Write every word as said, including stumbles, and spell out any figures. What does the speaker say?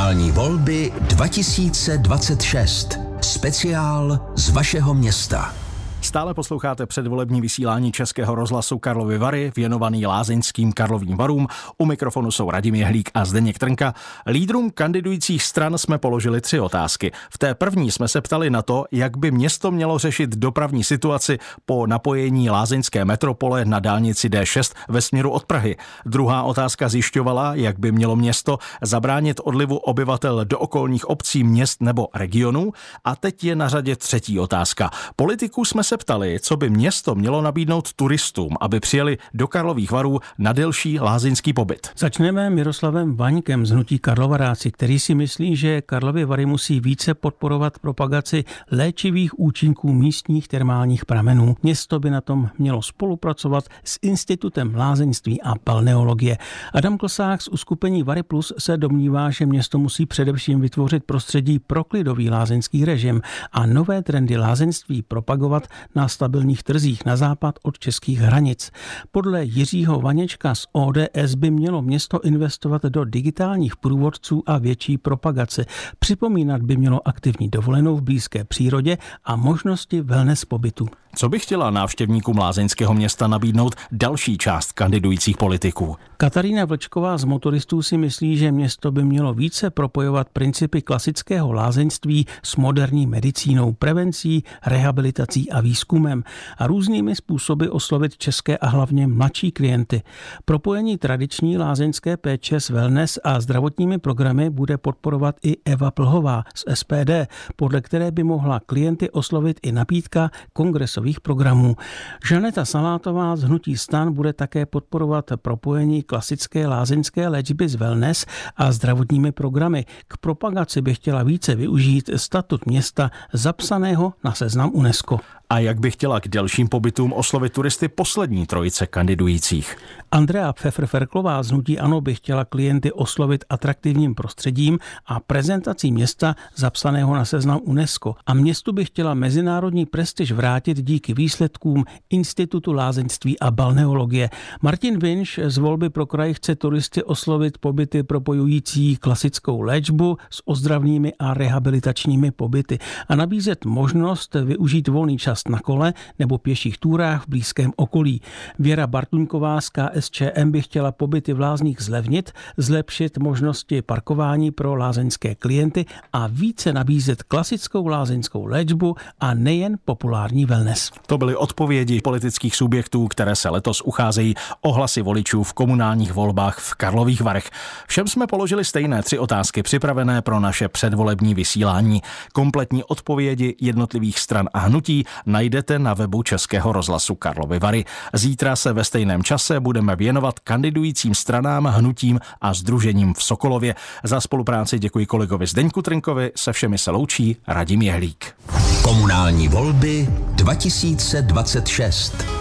Komunální volby dva tisíce dvacet šest. Speciál z vašeho města. Stále posloucháte předvolební vysílání Českého rozhlasu Karlovy Vary, věnovaný lázeňským Karlovým Varům. U mikrofonu jsou Radim Jehlík a Zdeněk Trnka. Lídrům kandidujících stran jsme položili tři otázky. V té první jsme se ptali na to, jak by město mělo řešit dopravní situaci po napojení lázeňské metropole na dálnici D šest ve směru od Prahy. Druhá otázka zjišťovala, jak by mělo město zabránit odlivu obyvatel do okolních obcí, měst nebo regionů. A teď je na řadě třetí otázka. Politiků jsme se ptali, co by město mělo nabídnout turistům, aby přijeli do Karlových Varů na delší lázeňský pobyt. Začneme Miroslavem Vaňkem z hnutí Karlovaráci, který si myslí, že Karlovy Vary musí více podporovat propagaci léčivých účinků místních termálních pramenů. Město by na tom mělo spolupracovat s Institutem lázeňství a balneologie. Adam Klsák z uskupení Vary Plus se domnívá, že město musí především vytvořit prostředí pro klidový lázeňský režim a nové trendy lázeňství propagovat na stabilních trzích na západ od českých hranic. Podle Jiřího Vaněčka z O D S by mělo město investovat do digitálních průvodců a větší propagace. Připomínat by mělo aktivní dovolenou v blízké přírodě a možnosti wellness pobytu. Co by chtěla návštěvníkům lázeňského města nabídnout další část kandidujících politiků? Katarína Vlčková z Motoristů si myslí, že město by mělo více propojovat principy klasického lázeňství s moderní medicínou, prevencí, rehabilitací a výzkumem a různými způsoby oslovit české a hlavně mladší klienty. Propojení tradiční lázeňské péče s wellness a zdravotními programy bude podporovat i Eva Plhová z S P D, podle které by mohla klienty oslovit i nabídka kongresových programů. Žaneta Salátová z hnutí STAN bude také podporovat propojení klasické lázeňské léčby s wellness a zdravotními programy. K propagaci by chtěla více využít statut města zapsaného na seznam UNESCO. A jak by chtěla k delším pobytům oslovit turisty poslední trojice kandidujících? Andrea Pfeffer-Ferklová z hnutí ANO by chtěla klienty oslovit atraktivním prostředím a prezentací města zapsaného na seznam UNESCO. A městu by chtěla mezinárodní prestiž vrátit díky výsledkům Institutu lázeňství a balneologie. Martin Vinš z Volby pro kraj chce turisty oslovit pobyty propojující klasickou léčbu s ozdravnými a rehabilitačními pobyty a nabízet možnost využít volný čas na kole nebo pěších túrách v blízkém okolí. Věra Bartuňková z K S Č M by chtěla pobyty v lázních zlevnit, zlepšit možnosti parkování pro lázeňské klienty a více nabízet klasickou lázeňskou léčbu a nejen populární wellness. To byly odpovědi politických subjektů, které se letos ucházejí o hlasy voličů v komunálních volbách v Karlových Varech. Všem jsme položili stejné tři otázky připravené pro naše předvolební vysílání. Kompletní odpovědi jednotlivých stran a hnutí najdete na webu Českého rozhlasu Karlovy Vary. Zítra se ve stejném čase budeme věnovat kandidujícím stranám, hnutím a sdružením v Sokolově. Za spolupráci děkuji kolegovi Zdeňku Trnkovi, se všemi se loučí Radim Jehlík. Komunální volby dva tisíce dvacet šest.